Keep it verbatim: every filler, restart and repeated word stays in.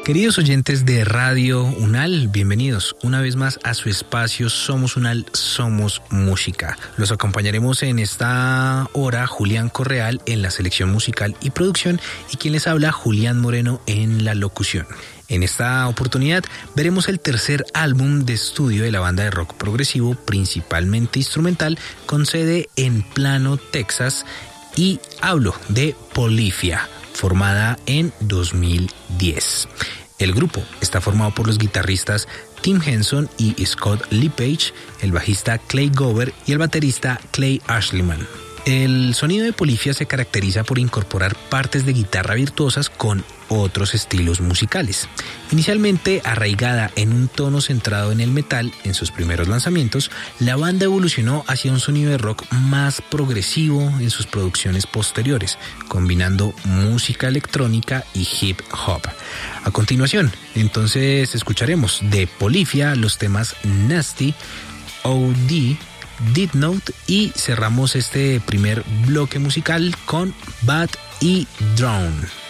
Queridos oyentes de Radio Unal, bienvenidos una vez más a su espacio Somos Unal, Somos Música. Los acompañaremos en esta hora Julián Correal en la selección musical y producción y quien les habla Julián Moreno en la locución. En esta oportunidad veremos el tercer álbum de estudio de la banda de rock progresivo, principalmente instrumental, con sede en Plano, Texas, y hablo de Polyphia, formada en dos mil diez. El grupo está formado por los guitarristas Tim Henson y Scott Lippage, el bajista Clay Gover y el baterista Clay Ashliman. El sonido de Polyphia se caracteriza por incorporar partes de guitarra virtuosas con otros estilos musicales. Inicialmente arraigada en un tono centrado en el metal en sus primeros lanzamientos, la banda evolucionó hacia un sonido de rock más progresivo en sus producciones posteriores, combinando música electrónica y hip hop. A continuación, entonces escucharemos de Polyphia los temas Nasty, O D, Dead Note y cerramos este primer bloque musical con Bad y Drown.